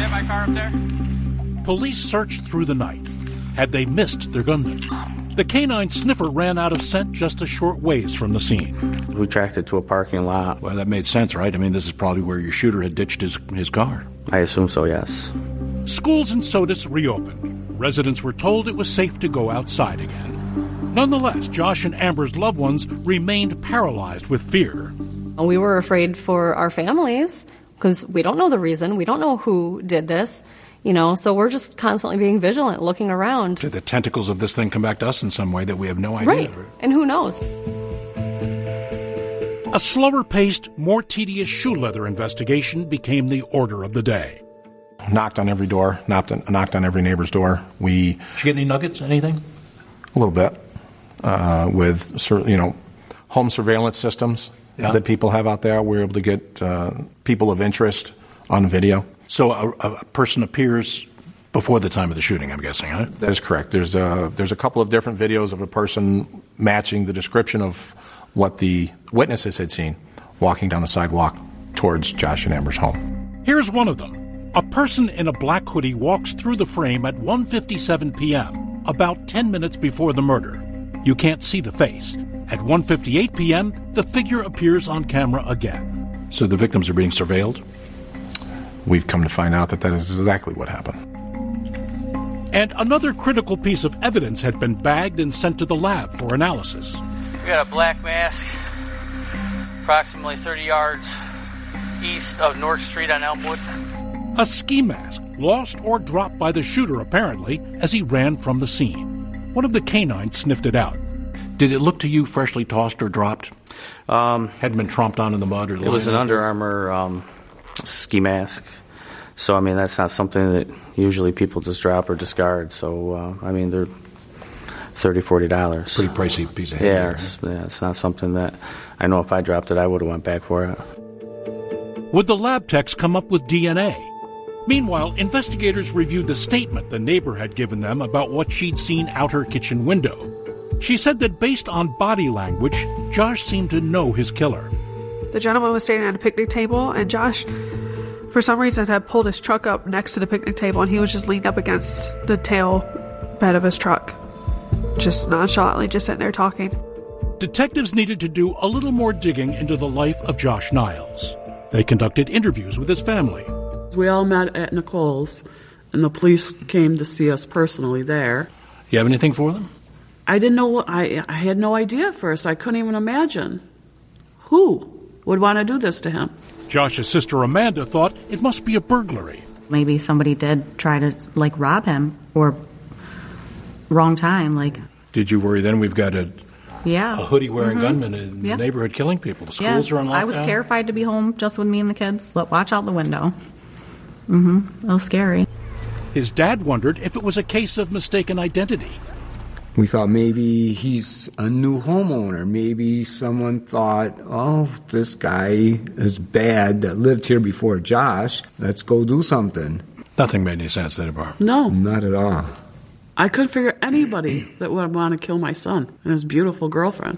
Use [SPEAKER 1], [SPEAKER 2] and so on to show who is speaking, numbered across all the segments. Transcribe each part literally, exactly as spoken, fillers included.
[SPEAKER 1] that my car up there?
[SPEAKER 2] Police searched through the night. Had they missed their gunman? The canine sniffer ran out of scent just a short ways from the scene.
[SPEAKER 3] We tracked it to a parking lot.
[SPEAKER 2] Well, that made sense, right? I mean, this is probably where your shooter had ditched his, his car.
[SPEAKER 3] I assume so, yes.
[SPEAKER 2] Schools in Sodus reopened. Residents were told it was safe to go outside again. Nonetheless, Josh and Amber's loved ones remained paralyzed with fear.
[SPEAKER 4] We were afraid for our families because we don't know the reason. We don't know who did this. You know, so we're just constantly being vigilant, looking around.
[SPEAKER 2] Did the tentacles of this thing come back to us in some way that we have no idea?
[SPEAKER 4] Right, and who knows?
[SPEAKER 2] A slower-paced, more tedious shoe leather investigation became the order of the day.
[SPEAKER 5] Knocked on every door, knocked on, knocked on every neighbor's door. We
[SPEAKER 2] Did you get any nuggets, anything?
[SPEAKER 5] A little bit, uh, with, you know, home surveillance systems yeah. that people have out there. We're able to get uh, people of interest on video.
[SPEAKER 2] So a, a person appears before the time of the shooting, I'm guessing, huh?
[SPEAKER 5] That is correct. There's a, there's a couple of different videos of a person matching the description of what the witnesses had seen walking down the sidewalk towards Josh and Amber's home.
[SPEAKER 2] Here's one of them. A person in a black hoodie walks through the frame at one fifty-seven p.m., about ten minutes before the murder. You can't see the face. At one fifty-eight p.m., the figure appears on camera again. So the victims are being surveilled?
[SPEAKER 5] We've come to find out that that is exactly what happened.
[SPEAKER 2] And another critical piece of evidence had been bagged and sent to the lab for analysis.
[SPEAKER 1] We got a black mask, approximately thirty yards east of North Street on Elmwood.
[SPEAKER 2] A ski mask, lost or dropped by the shooter, apparently, as he ran from the scene. One of the canines sniffed it out. Did it look to you freshly tossed or dropped?
[SPEAKER 3] Um,
[SPEAKER 2] Hadn't been tromped on in the mud? Or
[SPEAKER 3] it was an Under Armour um, ski mask. So, I mean, that's not something that usually people just drop or discard. So, uh, I mean, they're thirty dollars, forty dollars.
[SPEAKER 2] Pretty pricey piece of
[SPEAKER 3] yeah,
[SPEAKER 2] hair.
[SPEAKER 3] it's, yeah, it's not something that I know if I dropped it, I would have went back for it.
[SPEAKER 2] Would the lab techs come up with D N A? Meanwhile, investigators reviewed the statement the neighbor had given them about what she'd seen out her kitchen window. She said that based on body language, Josh seemed to know his killer.
[SPEAKER 6] The gentleman was standing at a picnic table, and Josh, for some reason, had pulled his truck up next to the picnic table, and he was just leaned up against the tail bed of his truck, just nonchalantly just sitting there talking.
[SPEAKER 2] Detectives needed to do a little more digging into the life of Josh Niles. They conducted interviews with his family.
[SPEAKER 7] We all met at Nicole's, and the police came to see us personally there.
[SPEAKER 2] You have anything for them?
[SPEAKER 7] I didn't know what, I, I had no idea at first. I couldn't even imagine who would want to do this to him.
[SPEAKER 2] Josh's sister Amanda thought it must be a burglary.
[SPEAKER 8] Maybe somebody did try to, like, rob him, or wrong time, like.
[SPEAKER 2] Did you worry then we've got a,
[SPEAKER 8] yeah.
[SPEAKER 2] a hoodie-wearing
[SPEAKER 8] mm-hmm.
[SPEAKER 2] gunman in
[SPEAKER 8] yeah.
[SPEAKER 2] the neighborhood killing people? The schools
[SPEAKER 8] yeah.
[SPEAKER 2] are on lockdown?
[SPEAKER 8] I was terrified to be home just with me and the kids, but watch out the window. Mm-hmm. It was scary.
[SPEAKER 2] His dad wondered if it was a case of mistaken identity.
[SPEAKER 9] We thought maybe he's a new homeowner. Maybe someone thought, oh, this guy is bad that lived here before Josh. Let's go do something.
[SPEAKER 2] Nothing made any sense, did it, Barb?
[SPEAKER 7] No.
[SPEAKER 9] Not at all.
[SPEAKER 7] I couldn't figure anybody that would want to kill my son and his beautiful girlfriend.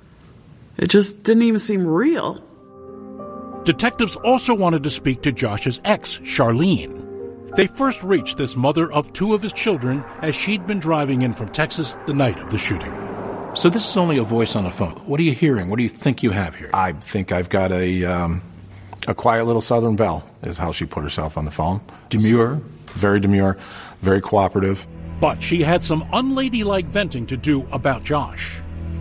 [SPEAKER 7] It just didn't even seem real.
[SPEAKER 2] Detectives also wanted to speak to Josh's ex, Charlene. They first reached this mother of two of his children as she'd been driving in from Texas the night of the shooting. So this is only a voice on a phone. What are you hearing? What do you think you have here?
[SPEAKER 5] I think I've got a um, a quiet little Southern belle, is how she put herself on the phone.
[SPEAKER 2] Demure?
[SPEAKER 5] Very demure, very cooperative.
[SPEAKER 2] But she had some unladylike venting to do about Josh.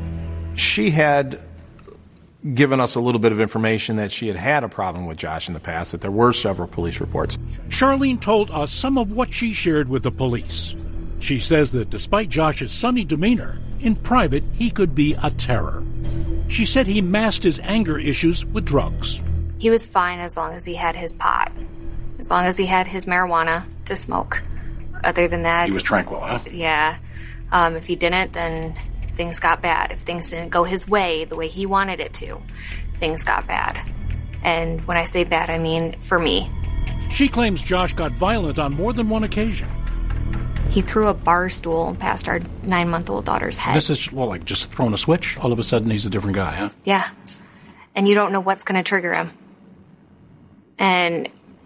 [SPEAKER 5] She had given us a little bit of information that she had had a problem with Josh in the past, that there were several police reports.
[SPEAKER 2] Charlene told us some of what she shared with the police. She says that despite Josh's sunny demeanor, in private he could be a terror. She said he masked his anger issues with drugs.
[SPEAKER 10] He was fine as long as he had his pot, as long as he had his marijuana to smoke. Other than that...
[SPEAKER 2] He was tranquil, huh?
[SPEAKER 10] Yeah. Um, if he didn't, then things got bad. If things didn't go his way, the way he wanted it to, things got bad. And when I say bad, I mean for me.
[SPEAKER 2] She claims Josh got violent on more than one occasion.
[SPEAKER 10] He threw a bar stool past our nine-month-old daughter's head.
[SPEAKER 2] This is, well, like just throwing a switch? All of a sudden he's a different guy, huh?
[SPEAKER 10] Yeah. And you don't know what's going to trigger him. And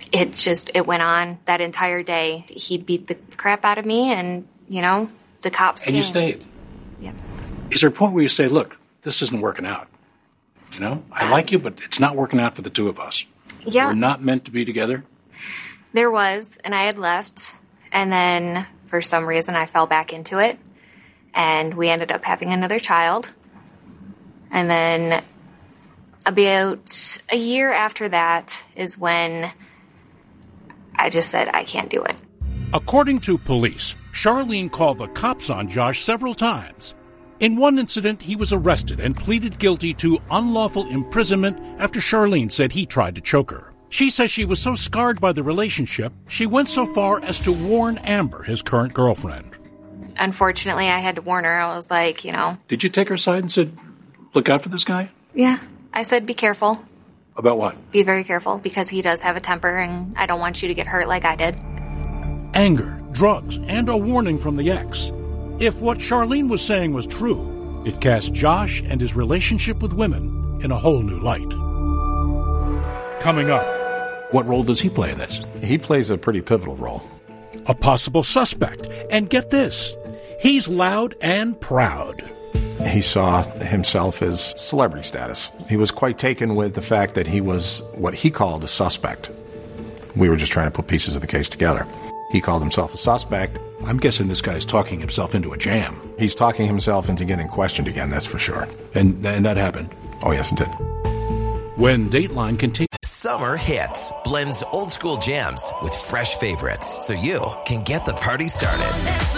[SPEAKER 10] it just, it went on that entire day. He beat the crap out of me, and, you know, the cops
[SPEAKER 11] And
[SPEAKER 10] came.
[SPEAKER 11] you stayed.
[SPEAKER 10] Yep.
[SPEAKER 11] Is there a point where you say, look, this isn't working out? You know, I like you, but it's not working out for the two of us.
[SPEAKER 10] Yeah.
[SPEAKER 11] We're not meant to be together.
[SPEAKER 10] There was, and I had left, and then for some reason I fell back into it, and we ended up having another child. And then about a year after that is when I just said, I can't do it.
[SPEAKER 2] According to police, Charlene called the cops on Josh several times. In one incident, he was arrested and pleaded guilty to unlawful imprisonment after Charlene said he tried to choke her. She says she was so scarred by the relationship, she went so far as to warn Amber, his current girlfriend.
[SPEAKER 10] Unfortunately, I had to warn her. I was like, you know.
[SPEAKER 11] Did you take her aside and said, look out for this guy?
[SPEAKER 10] Yeah. I said, be careful.
[SPEAKER 11] About what?
[SPEAKER 10] Be very careful, because he does have a temper, and I don't want you to get hurt like I did.
[SPEAKER 2] Anger, drugs, and a warning from the ex. If what Charlene was saying was true, it cast Josh and his relationship with women in a whole new light. Coming up.
[SPEAKER 11] What role does he play in this?
[SPEAKER 5] He plays a pretty pivotal role.
[SPEAKER 2] A possible suspect. And get this, he's loud and proud.
[SPEAKER 5] He saw himself as celebrity status. He was quite taken with the fact that he was what he called a suspect. We were just trying to put pieces of the case together. He called himself a suspect.
[SPEAKER 11] I'm guessing this guy's talking himself into a jam.
[SPEAKER 5] He's talking himself into getting questioned again, that's for sure.
[SPEAKER 11] And, and that happened?
[SPEAKER 5] Oh, yes, it did.
[SPEAKER 2] When Dateline continues.
[SPEAKER 12] Summer Hits blends old school jams with fresh favorites so you can get the party started.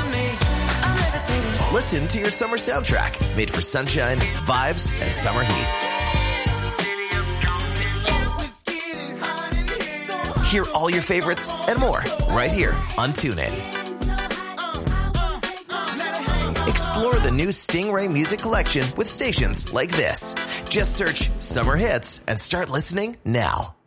[SPEAKER 12] Listen to your summer soundtrack made for sunshine, vibes, and summer heat. Hear all your favorites and more right here on TuneIn. Explore the new Stingray music collection with stations like this. Just search Summer Hits and start listening now.